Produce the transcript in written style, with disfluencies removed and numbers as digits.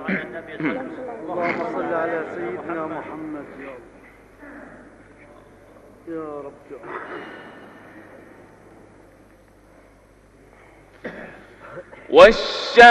اللهم صل على سيدنا محمد يا رب يا رب.